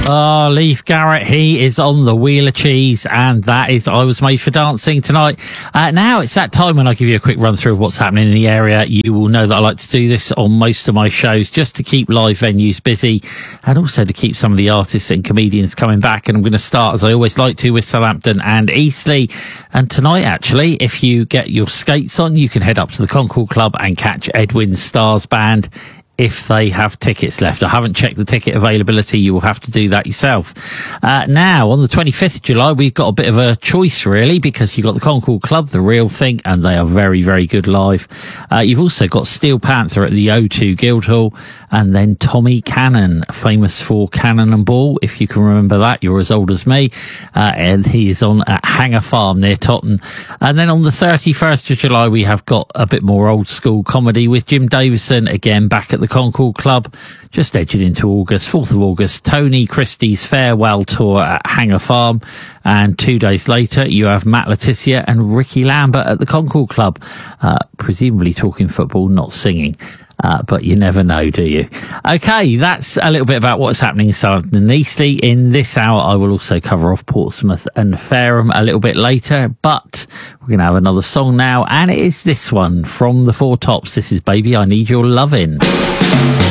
Oh, Leif Garrett, he is on the wheel of cheese, and that is I Was Made for Dancing tonight. Now it's that time when I give you a quick run through of what's happening in the area. You will know that I like to do this on most of my shows just to keep live venues busy and also to keep some of the artists and comedians coming back. And I'm going to start, as I always like to, with Southampton and Eastleigh. And tonight, actually, if you get your skates on, you can head up to the Concord Club and catch Edwin Starr's band if they have tickets left. I haven't checked the ticket availability. You will have to do that yourself. Now, on the 25th of July, we've got a bit of a choice, really, because you've got the Concord Club, The Real Thing, and they are very, very good live. You've also got Steel Panther at the O2 Guildhall, and then Tommy Cannon, famous for Cannon and Ball. If you can remember that, you're as old as me. And he is on at Hanger Farm near Totton. And then on the 31st of July, we have got a bit more old school comedy with Jim Davison, again, back at the Concord Club, just edging into August. 4th of August, Tony Christie's farewell tour at Hanger Farm, and 2 days later you have Matt Letizia and Ricky Lambert at the Concord Club, presumably talking football, not singing. But you never know, do you? Okay, that's a little bit about what's happening in Southampton and Eastleigh. In this hour, I will also cover off Portsmouth and Fareham a little bit later, but we're going to have another song now, and it is this one from the Four Tops. This is Baby, I Need Your Lovin'.